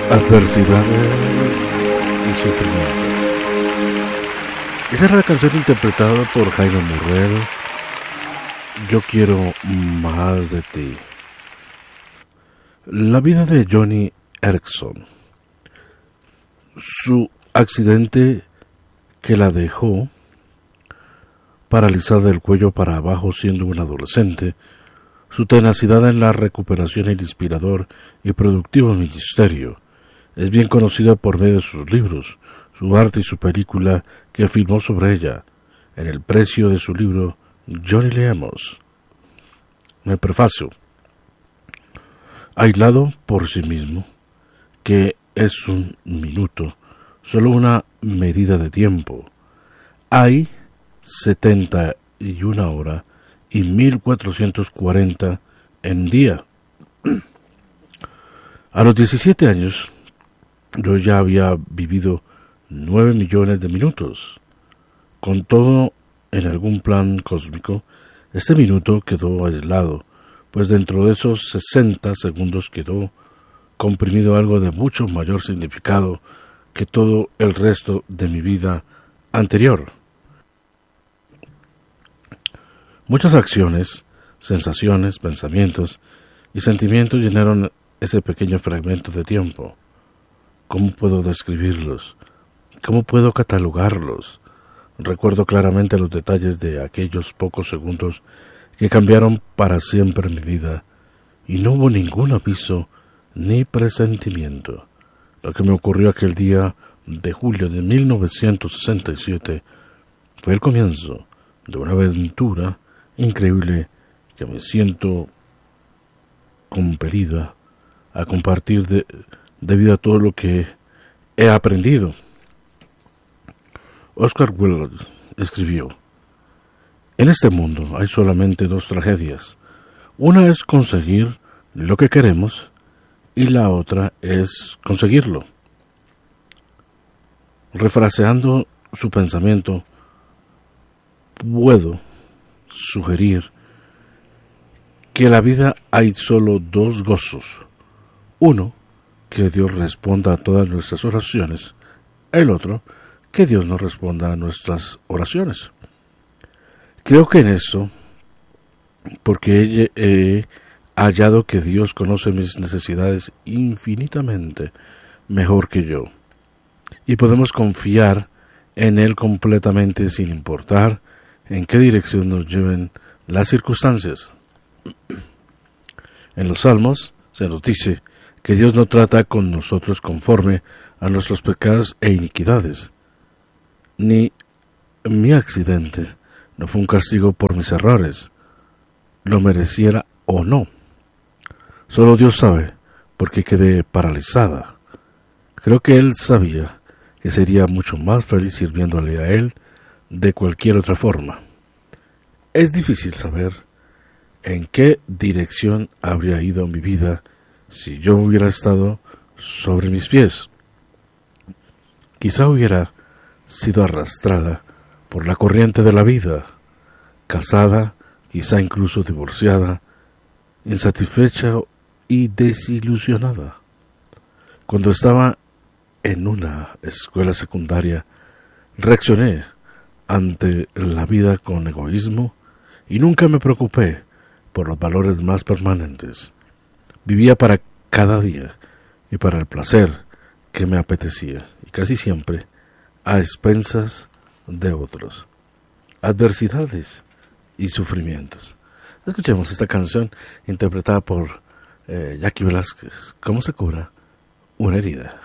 Adversidades y sufrimiento. Esa era la canción interpretada por Jaime Murrell. Yo quiero más de ti. La vida de Joni Eareckson. Su accidente que la dejó paralizada del cuello para abajo siendo un adolescente, su tenacidad en la recuperación, el inspirador y productivo ministerio, es bien conocida por medio de sus libros, su arte y su película que filmó sobre ella, en el precio de su libro Johnny Leemos. En el prefacio, aislado por sí mismo, que es un minuto, solo una medida de tiempo, hay 71 horas y 1440 en día. A los 17 años, yo ya había vivido 9 millones de minutos. Con todo, en algún plan cósmico, este minuto quedó aislado, pues dentro de esos 60 segundos quedó comprimido algo de mucho mayor significado que todo el resto de mi vida anterior. Muchas acciones, sensaciones, pensamientos y sentimientos llenaron ese pequeño fragmento de tiempo. ¿Cómo puedo describirlos? ¿Cómo puedo catalogarlos? Recuerdo claramente los detalles de aquellos pocos segundos que cambiaron para siempre mi vida, y no hubo ningún aviso ni presentimiento. Lo que me ocurrió aquel día de julio de 1967 fue el comienzo de una aventura increíble que me siento compelida a compartir debido a todo lo que he aprendido. Oscar Wilde escribió: en este mundo hay solamente dos tragedias. Una es conseguir lo que queremos y la otra es conseguirlo. Refraseando su pensamiento, puedo sugerir que en la vida hay solo dos gozos. Uno, que Dios responda a todas nuestras oraciones. El otro, que Dios no responda a nuestras oraciones. Creo que en eso, porque he hallado que Dios conoce mis necesidades infinitamente mejor que yo, y podemos confiar en Él completamente sin importar en qué dirección nos lleven las circunstancias. En los Salmos se nos dice que Dios no trata con nosotros conforme a nuestros pecados e iniquidades. Ni mi accidente no fue un castigo por mis errores, lo mereciera o no. Solo Dios sabe por qué quedé paralizada. Creo que Él sabía que sería mucho más feliz sirviéndole a Él de cualquier otra forma. Es difícil saber en qué dirección habría ido mi vida si yo hubiera estado sobre mis pies. Quizá hubiera sido arrastrada por la corriente de la vida, casada, quizá incluso divorciada, insatisfecha y desilusionada. Cuando estaba en una escuela secundaria, reaccioné ante la vida con egoísmo y nunca me preocupé por los valores más permanentes. Vivía para cada día y para el placer que me apetecía, y casi siempre a expensas de otros. Adversidades y sufrimientos. Escuchemos esta canción interpretada por Jackie Velázquez. ¿Cómo se cura una herida?